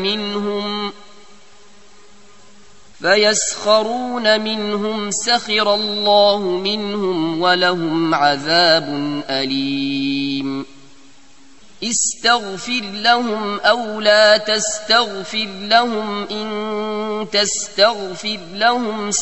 منهم سخر الله منهم ولهم عذاب أليم استغفر لهم أو لا تستغفر لهم إن تستغفر لهم